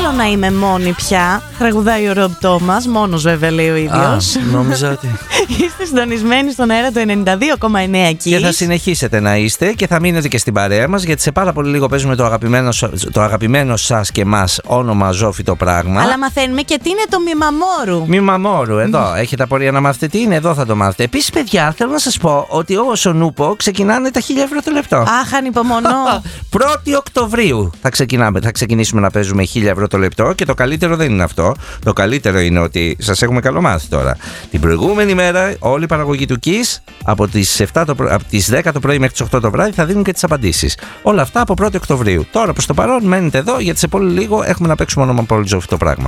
θέλω να είμαι μόνη πια. Τραγουδάει ο Ρομπ Τόμας, μόνος βέβαια λέει ο ίδιος. Νόμιζα ότι... Είστε συντονισμένοι στον αέρα του 92,9 εκεί. Και θα συνεχίσετε να είστε και θα μείνετε και στην παρέα μας, γιατί σε πάρα πολύ λίγο παίζουμε το αγαπημένο σας και μας όνομα ζώφιτο πράγμα. Αλλά μαθαίνουμε και τι είναι το Μημαμόρου. Μημαμόρου, εδώ. Έχετε απορία να μάθετε τι είναι, εδώ θα το μάθετε. Επίσης, παιδιά, θέλω να σας πω ότι όσο νούπο ξεκινάνε τα 1.000 ευρώ το λεπτό. Αχ, ανυπομονώ. 1η Οκτωβρίου θα ξεκινήσουμε να παίζουμε 1.000 ευρώ το λεπτό και το καλύτερο δεν είναι αυτό. Το καλύτερο είναι ότι σας έχουμε καλομάθει τώρα. Την προηγούμενη μέρα, όλη η παραγωγή του KISS από τις 10 το πρωί μέχρι τις 8 το βράδυ θα δίνουν και τις απαντήσεις. Όλα αυτά από 1η Οκτωβρίου. Τώρα προς το παρόν μένετε εδώ, γιατί σε πολύ λίγο έχουμε να παίξουμε όνομα πολύ ζώφιτο πράγμα.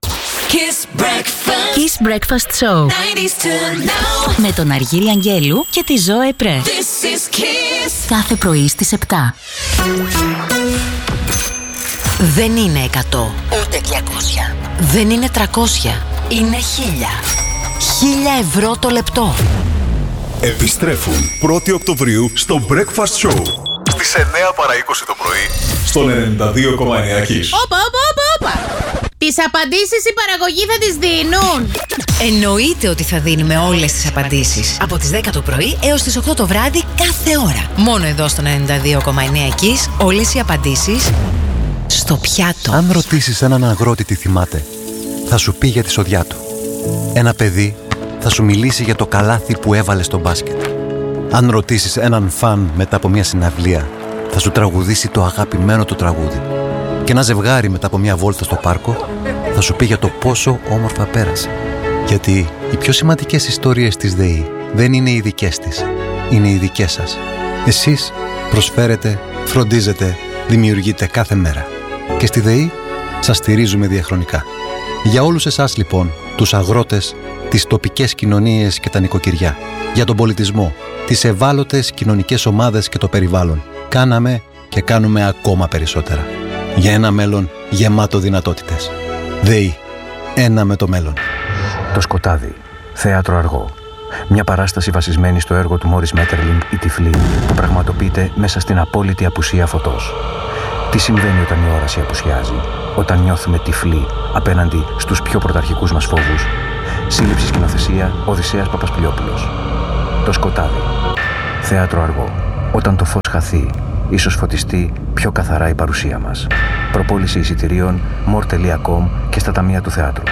KISS Breakfast Show με τον Αργύρη Αγγέλου και τη Ζώε Πρέ. Κάθε πρωί στις 7. Δεν είναι 100, ούτε 200. Δεν είναι 300. Είναι 1.000. 1.000 ευρώ το λεπτό. Επιστρέφουν 1η Οκτωβρίου στο Breakfast Show στις 9 παρά 20 το πρωί στον 92,9 KISS. Όπα. Τις απαντήσεις η παραγωγή θα τις δίνουν. Εννοείται ότι θα δίνουμε όλες τις απαντήσεις από τις 10 το πρωί έως τις 8 το βράδυ κάθε ώρα. Μόνο εδώ στον 92,9 KISS όλες οι απαντήσεις στο πιάτο. Αν ρωτήσεις έναν αγρότη τι θυμάται, θα σου πει για τη σοδιά του. Ένα παιδί θα σου μιλήσει για το καλάθι που έβαλε στο μπάσκετ. Αν ρωτήσεις έναν φαν μετά από μια συναυλία, θα σου τραγουδήσει το αγαπημένο του τραγούδι. Και ένα ζευγάρι μετά από μια βόλτα στο πάρκο θα σου πει για το πόσο όμορφα πέρασε. Γιατί οι πιο σημαντικές ιστορίες της ΔΕΗ δεν είναι οι δικές της, είναι οι δικές σας. Εσείς προσφέρετε, φροντίζετε, δημιουργείτε κάθε μέρα. Και στη ΔΕΗ σας στηρίζουμε διαχρονικά. Για όλους εσάς λοιπόν, τους αγρότες, τις τοπικές κοινωνίες και τα νοικοκυριά, για τον πολιτισμό, τις ευάλωτες κοινωνικές ομάδες και το περιβάλλον, κάναμε και κάνουμε ακόμα περισσότερα. Για ένα μέλλον γεμάτο δυνατότητες. ΔΕΗ. Ένα με το μέλλον. Το Σκοτάδι. Θέατρο αργό. Μια παράσταση βασισμένη στο έργο του Μόρις Μέττερλινγκ «Η Τυφλή», που πραγματοποιείται μέσα στην απόλυτη απουσία φωτός. Τι συμβαίνει όταν η όραση απουσιάζει, όταν νιώθουμε τυφλοί απέναντι στους πιο πρωταρχικούς μας φόβους. Σύλληψη σκηνοθεσία Οδυσσέας Παπασπηλιόπουλος. Το Σκοτάδι. Θέατρο αργό. Όταν το φως χαθεί, ίσως φωτιστεί πιο καθαρά η παρουσία μας. Προπόληση εισιτηρίων more.com και στα ταμεία του θεάτρου.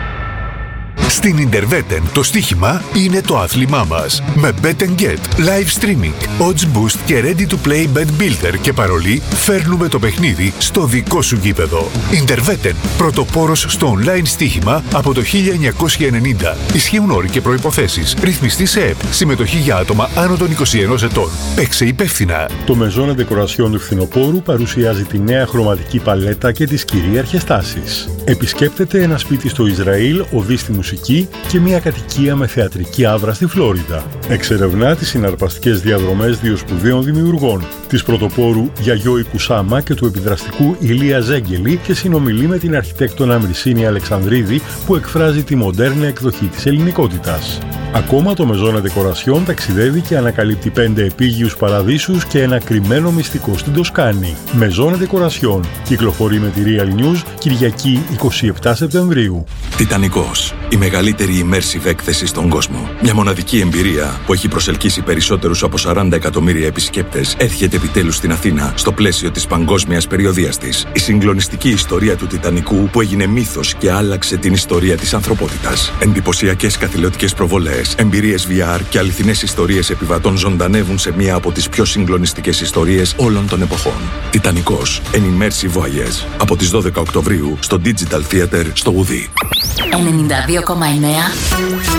Στην Interveten το στοίχημα είναι το άθλημά μας. Με Bet & Get, live streaming, odds boost και ready to play bet builder και παρολί, φέρνουμε το παιχνίδι στο δικό σου γήπεδο. Interveten, πρωτοπόρος στο online στοίχημα από το 1990. Ισχύουν όροι και προϋποθέσεις. Ρυθμιστή σε ΕΠ. Συμμετοχή για άτομα άνω των 21 ετών. Παίξε υπεύθυνα. Το Maison Decoration του φθινοπόρου παρουσιάζει τη νέα χρωματική παλέτα και τις κυρίαρχες τάσεις. Επισκέπτεται ένα σπίτι στο Ισραήλ, οδεί στη μουσική και μια κατοικία με θεατρική άβρα στη Φλόριντα. Εξερευνά τις συναρπαστικές διαδρομές δύο σπουδαίων δημιουργών, της πρωτοπόρου Γιαγιώη Κουσάμα και του επιδραστικού Ηλία Ζέγγελη, και συνομιλεί με την αρχιτέκτονα Μρυσίνη Αλεξανδρίδη, που εκφράζει τη μοντέρνα εκδοχή της ελληνικότητας. Ακόμα το Maison Decoration ταξιδεύει και ανακαλύπτει 5 επίγειους παραδείσους και ένα κρυμμένο μυστικό στην Τοσκάνη. Maison Decoration κυκλοφορεί με τη Real News Κυριακή 27 Σεπτεμβρίου. Τιτανικός. Η μεγαλύτερη immersive έκθεση στον κόσμο. Μια μοναδική εμπειρία που έχει προσελκύσει περισσότερους από 40 εκατομμύρια επισκέπτες έρχεται επιτέλους στην Αθήνα στο πλαίσιο της παγκόσμιας περιοδείας της. Η συγκλονιστική ιστορία του Τιτανικού που έγινε μύθος και άλλαξε την ιστορία της ανθρωπότητας. Εντυπωσιακές καθηλωτικές προβολές, εμπειρίες VR και αληθινές ιστορίες επιβατών ζωντανεύουν σε μία από τις πιο συγκλονιστικές ιστορίες όλων των εποχών. Τιτανικός. An immersive voyage. Από τις 12 Οκτωβρίου στο Digital Theater στο Ουδί. 92,9